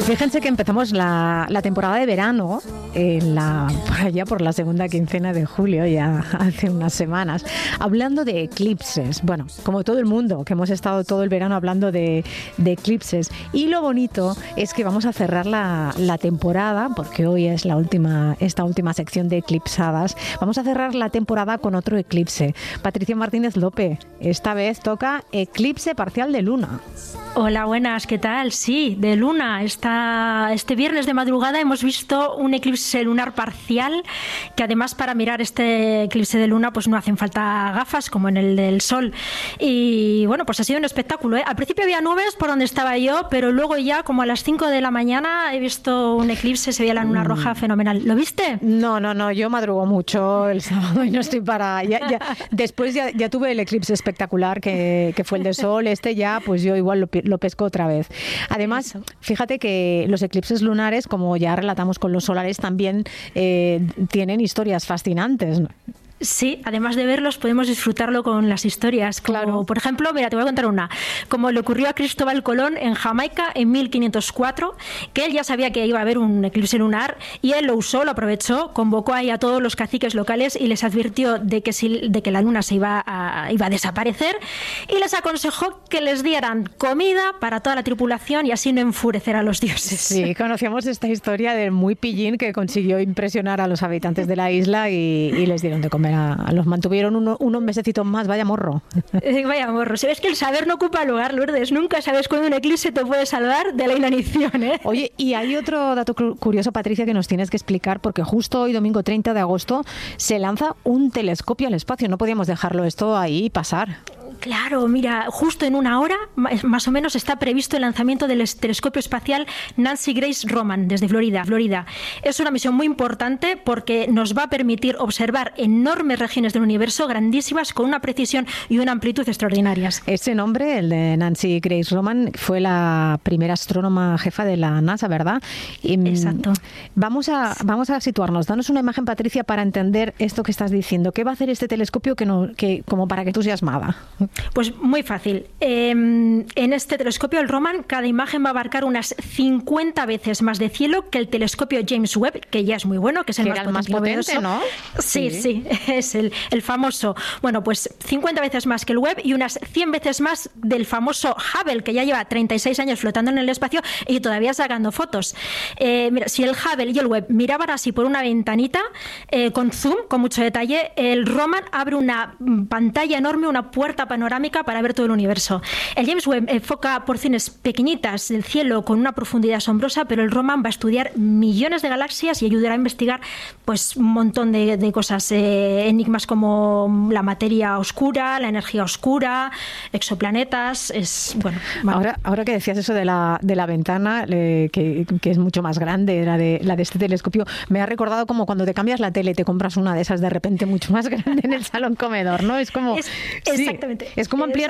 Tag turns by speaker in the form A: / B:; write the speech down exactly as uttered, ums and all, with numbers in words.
A: Fíjense que empezamos la, la temporada de verano en la, por allá por la segunda quincena de julio, ya hace unas semanas, hablando de eclipses. Bueno, como todo el mundo, que hemos estado todo el verano hablando de, de eclipses. Y lo bonito es que vamos a cerrar la, la temporada, porque hoy es la última, esta última sección de eclipsadas. Vamos a cerrar la temporada con otro eclipse. Patricia Martínez Lope, esta vez toca eclipse parcial de luna.
B: Hola, buenas, ¿qué tal? Sí, de luna. Esta, este viernes de madrugada hemos visto un eclipse lunar parcial, que además para mirar este eclipse de luna pues no hacen falta gafas como en el del sol. Y bueno, pues ha sido un espectáculo, ¿eh? Al principio había nubes por donde estaba yo, pero luego ya como a las cinco de la mañana he visto un eclipse, se veía la luna roja fenomenal. ¿Lo viste?
A: No, no, no, yo madrugo mucho el sábado y no estoy para... Ya, ya, después ya, ya tuve el eclipse espectacular que, que fue el de sol, este ya pues yo igual lo lo pesco otra vez. Además, fíjate que los eclipses lunares, como ya relatamos con los solares, también eh, tienen historias fascinantes, ¿no?
B: Sí, además de verlos podemos disfrutarlo con las historias. Como, claro. Por ejemplo, mira, te voy a contar una. Como le ocurrió a Cristóbal Colón en Jamaica en mil quinientos cuatro, que él ya sabía que iba a haber un eclipse lunar y él lo usó, lo aprovechó, convocó ahí a todos los caciques locales y les advirtió de que, si, de que la luna se iba a, iba a desaparecer y les aconsejó que les dieran comida para toda la tripulación y así no enfurecer a los dioses.
A: Sí, conocíamos esta historia del muy pillín que consiguió impresionar a los habitantes de la isla y, y les dieron de comer. A, los mantuvieron uno, unos mesecitos más, vaya morro.
B: Eh, vaya morro. Es que el saber no ocupa lugar, Lourdes. Nunca sabes cuándo un eclipse te puede salvar de la inanición, ¿eh?
A: Oye, y hay otro dato curioso, Patricia, que nos tienes que explicar, porque justo hoy, domingo treinta de agosto, se lanza un telescopio al espacio. No podíamos dejarlo esto ahí pasar.
B: Claro, mira, justo en una hora, más o menos, está previsto el lanzamiento del telescopio espacial Nancy Grace Roman desde Florida. Florida. Es una misión muy importante porque nos va a permitir observar enormes regiones del universo grandísimas con una precisión y una amplitud extraordinarias.
A: Ese nombre, el de Nancy Grace Roman, fue la primera astrónoma jefa de la NASA, ¿verdad? Y,
B: exacto.
A: Vamos a, vamos a situarnos. Danos una imagen, Patricia, para entender esto que estás diciendo. ¿Qué va a hacer este telescopio que no, que, como para que entusiasmada?
B: Pues muy fácil. Eh, en este telescopio, el Roman, cada imagen va a abarcar unas cincuenta veces más de cielo que el telescopio James Webb, que ya es muy bueno, que es el
A: que
B: más,
A: era el
B: potente,
A: más potente, ¿no?
B: Sí, sí, sí, es el, el famoso. Bueno, pues cincuenta veces más que el Webb y unas cien veces más del famoso Hubble, que ya lleva treinta y seis años flotando en el espacio y todavía sacando fotos. Eh, mira, si el Hubble y el Webb miraban así por una ventanita, eh, con zoom, con mucho detalle, el Roman abre una pantalla enorme, una puerta panorámica para ver todo el universo. El James Webb enfoca porciones pequeñitas del cielo con una profundidad asombrosa, pero el Roman va a estudiar millones de galaxias y ayudará a investigar pues un montón de, de cosas, eh, enigmas como la materia oscura, la energía oscura, exoplanetas. Es bueno. bueno.
A: Ahora, ahora que decías eso de la de la ventana, eh, que, que es mucho más grande, la de la de este telescopio, me ha recordado como cuando te cambias la tele, te compras una de esas de repente mucho más grande en el salón comedor, ¿no? Es como
B: es,
A: sí,
B: exactamente.
A: Es como ampliar